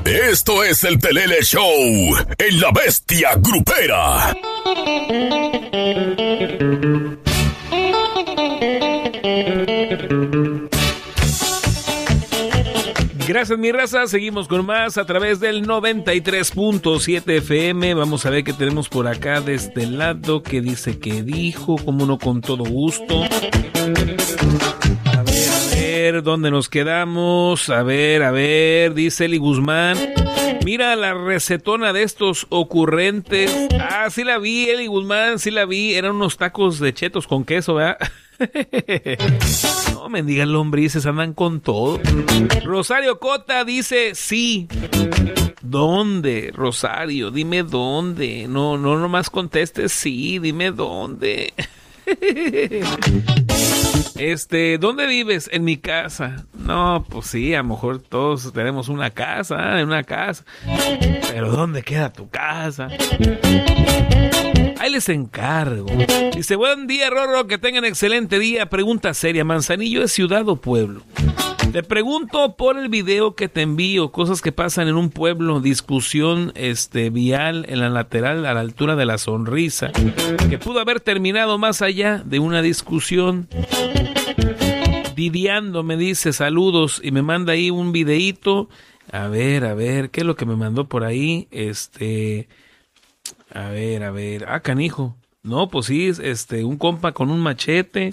Esto es el Pelele Show en La Bestia Grupera. Gracias, mi raza. Seguimos con más a través del 93.7 FM. Vamos a ver qué tenemos por acá de este lado. ¿Qué dice que dijo? Como no, con todo gusto. A ver, ¿dónde nos quedamos? A ver, dice Eli Guzmán. Mira la recetona de estos ocurrentes. Ah, sí la vi, Eli Guzmán, sí la vi. Eran unos tacos de chetos con queso, ¿verdad? No, mendigas lombrices, andan con todo. Rosario Cota dice sí. ¿Dónde, Rosario? Dime dónde. No nomás contestes sí, dime dónde. ¿Dónde vives? En mi casa. No, pues sí, a lo mejor todos tenemos una casa, pero ¿dónde queda tu casa? Ahí les encargo. Dice, buen día, Rorro, que tengan excelente día. Pregunta seria, ¿Manzanillo es ciudad o pueblo? Te pregunto por el video que te envío, cosas que pasan en un pueblo, discusión vial en la lateral a la altura de La Sonrisa, que pudo haber terminado más allá de una discusión. Didiando me dice saludos y me manda ahí un videíto. A ver, ¿qué es lo que me mandó por ahí? A ver, canijo. No, pues sí, un compa con un machete,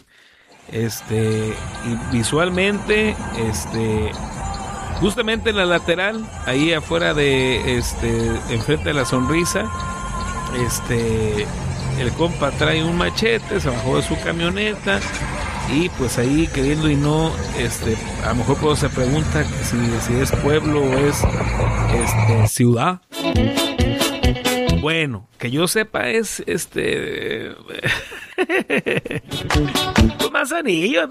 y visualmente, justamente en la lateral, ahí afuera de, enfrente de La Sonrisa, el compa trae un machete, se bajó de su camioneta, y pues ahí queriendo y no, a lo mejor cuando se pregunta si es pueblo o es, ciudad. Bueno, que yo sepa es pues Manzanillo.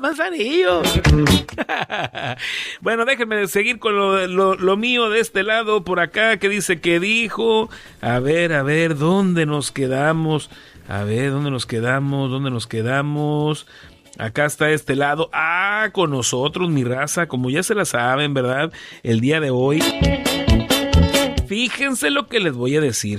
Bueno, déjenme seguir con lo mío de este lado por acá, que dice que dijo. A ver, ¿dónde nos quedamos? ¿Dónde nos quedamos? Acá está este lado. Con nosotros, mi raza, como ya se la saben, ¿verdad? El día de hoy. Fíjense lo que les voy a decir.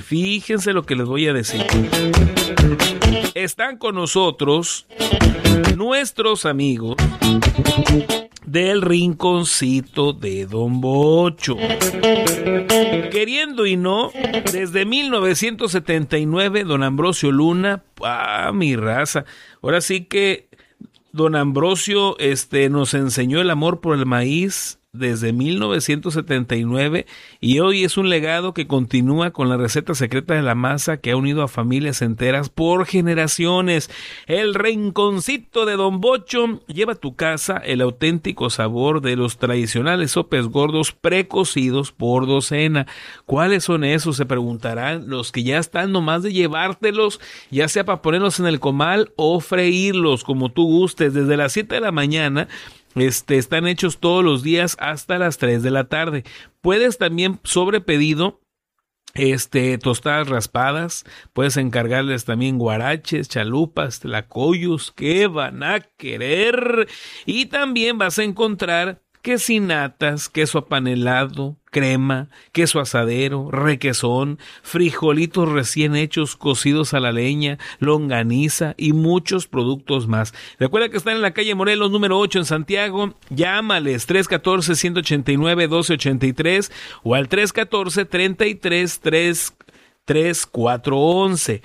Están con nosotros nuestros amigos del Rinconcito de Don Bocho. Queriendo y no, desde 1979, don Ambrosio Luna, mi raza. Ahora sí que don Ambrosio nos enseñó el amor por el maíz desde 1979 y hoy es un legado que continúa con la receta secreta de la masa que ha unido a familias enteras por generaciones. El Rinconcito de Don Bocho lleva a tu casa el auténtico sabor de los tradicionales sopes gordos precocidos por docena. ¿Cuáles son esos? Se preguntarán los que ya están nomás de llevártelos, ya sea para ponerlos en el comal o freírlos como tú gustes. Desde las 7 de la mañana están hechos todos los días hasta las 3 de la tarde. Puedes también sobre pedido tostadas raspadas, puedes encargarles también guaraches, chalupas, tlacoyos, que van a querer. Y también vas a encontrar quesinatas, queso apanelado, crema, queso asadero, requesón, frijolitos recién hechos cocidos a la leña, longaniza y muchos productos más. Recuerda que están en la calle Morelos número 8 en Santiago. Llámales 314-189-1283 o al 314-33-3411.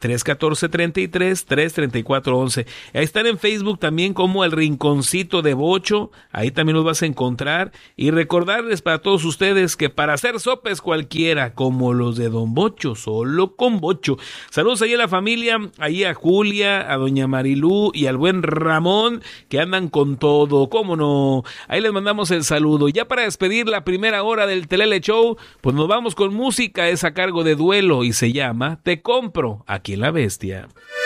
314-33-3411. Ahí están en Facebook también como El Rinconcito de Bocho. Ahí también los vas a encontrar. Y recordarles para todos ustedes que para hacer sopes cualquiera, como los de Don Bocho, solo con Bocho. Saludos ahí a la familia, ahí a Julia, a doña Marilú y al buen Ramón, que andan con todo, cómo no. Ahí les mandamos el saludo. Ya para despedir la primera hora del Telele Show, pues nos vamos con música. Es a cargo de Duelo y se llama Te Compro, aquí en La Bestia.